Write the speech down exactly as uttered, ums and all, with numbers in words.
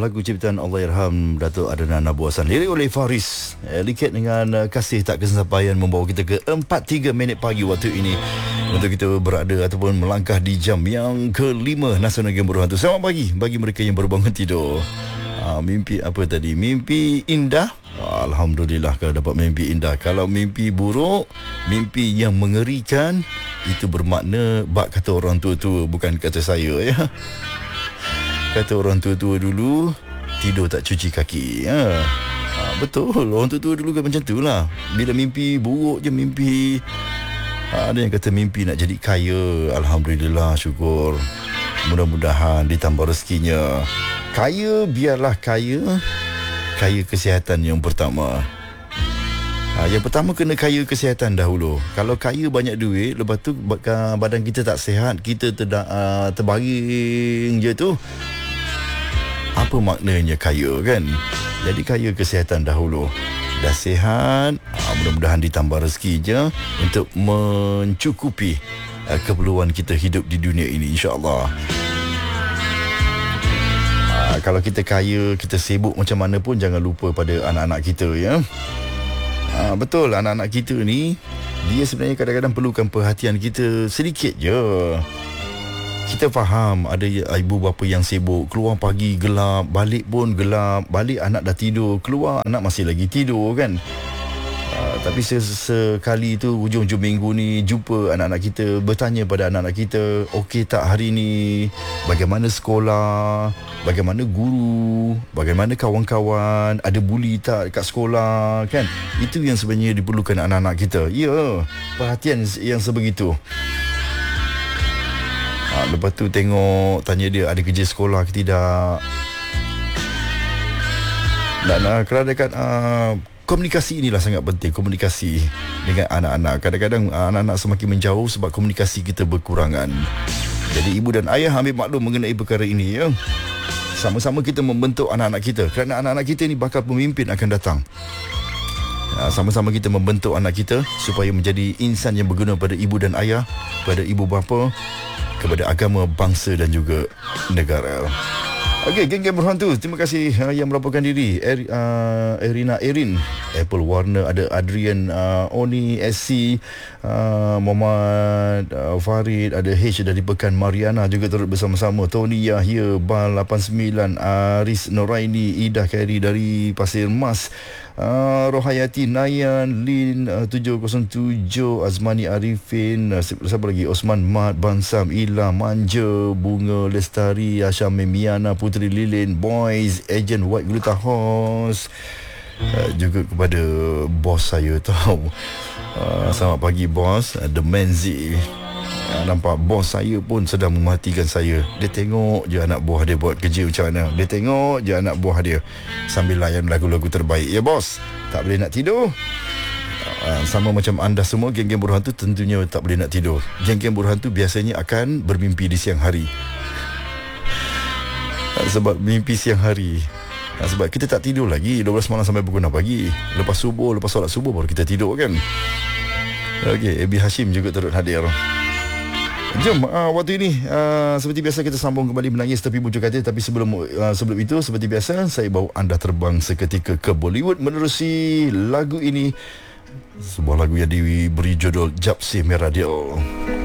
lagu ciptaan Allahyarham Datuk Adnan Abu Hassan, lirik oleh Faris. eh, Liket dengan uh, kasih tak kesampaian membawa kita ke empat tiga minit pagi waktu ini untuk kita berada ataupun melangkah di jam yang kelima Nasional Game Berhantu. Selamat pagi bagi mereka yang baru bangun tidur. uh, Mimpi apa tadi? Mimpi indah. Alhamdulillah kalau dapat mimpi indah. Kalau mimpi buruk, mimpi yang mengerikan, itu bermakna bak kata orang tua-tua, bukan kata saya ya. Kata orang tua-tua dulu, tidur tak cuci kaki ya. Ha, betul, orang tua-tua dulu kan macam tu lah. Bila mimpi buruk je mimpi. ha, Ada yang kata mimpi nak jadi kaya. Alhamdulillah, syukur. Mudah-mudahan ditambah rezekinya. Kaya biarlah kaya. Kaya kesihatan yang pertama. ha, Yang pertama kena kaya kesihatan dahulu. Kalau kaya banyak duit, lepas tu badan kita tak sihat, kita terda, uh, terbaring je tu, apa maknanya kaya kan? Jadi kaya kesihatan dahulu. Dah sihat, uh, mudah-mudahan ditambah rezeki je untuk mencukupi uh, keperluan kita hidup di dunia ini, insya-Allah. Kalau kita kaya, kita sibuk macam mana pun, jangan lupa pada anak-anak kita ya. ha, Betul, anak-anak kita ni, dia sebenarnya kadang-kadang perlukan perhatian kita sedikit je. Kita faham ada ibu bapa yang sibuk, keluar pagi gelap, balik pun gelap, balik anak dah tidur, keluar anak masih lagi tidur kan. Uh, tapi sesekali tu hujung-hujung minggu ni jumpa anak-anak kita, bertanya pada anak-anak kita, okey tak hari ni, bagaimana sekolah, bagaimana guru, bagaimana kawan-kawan, ada buli tak dekat sekolah kan. Itu yang sebenarnya diperlukan anak-anak kita. Ya, perhatian yang sebegitu. ha, Lepas tu tengok, tanya dia ada kerja sekolah ke tidak. Dan uh, kerana dekat uh, komunikasi inilah sangat penting. Komunikasi dengan anak-anak. Kadang-kadang anak-anak semakin menjauh sebab komunikasi kita berkurangan. Jadi ibu dan ayah ambil maklum mengenai perkara ini ya. Sama-sama kita membentuk anak-anak kita, kerana anak-anak kita ni bakal pemimpin akan datang. Sama-sama kita membentuk anak kita supaya menjadi insan yang berguna pada ibu dan ayah, pada ibu bapa, kepada agama, bangsa dan juga negara. Okey, geng-geng berhantu, terima kasih uh, yang melaporkan diri. Er, uh, Erina Erin, Apple Warner, ada Adrian uh, Oni, S C, uh, Muhammad uh, Farid, ada H dari Pekan Mariana juga turut bersama-sama. Tony Yahya, Bal lapan sembilan, Aris Noraini, Ida Khairi dari Pasir Mas, uh, Rohayati Nayan, Lin uh, tujuh kosong tujuh, Azmani Arifin, uh, siapa lagi, Osman Mat, Bansam, Ila Manja, Bunga Lestari, Asyam Miana, Putri Lilin, Boys, Agent White Gluta House, uh, juga kepada bos saya tahu. Uh, selamat pagi bos, uh, The Menzi. uh, Nampak bos saya pun sedang mematikan saya. Dia tengok je anak buah dia buat kerja macam mana. Dia tengok je anak buah dia sambil layan lagu-lagu terbaik. Ya bos, tak boleh nak tidur. Uh, sama macam anda semua, geng-geng berhantu tentunya tak boleh nak tidur. Geng-geng berhantu biasanya akan bermimpi di siang hari. Sebab mimpi siang hari, sebab kita tak tidur lagi dua belas malam sampai pukul enam pagi. Lepas subuh, lepas solat subuh baru kita tidur kan. Okey, Abi Hashim juga turut hadir. Jom, uh, waktu ini uh, seperti biasa kita sambung kembali Menangis Tepi Bujur Katil. Tapi sebelum uh, sebelum itu, seperti biasa, saya bawa anda terbang seketika ke Bollywood menerusi lagu ini. Sebuah lagu yang diberi judul Japsi Meradil.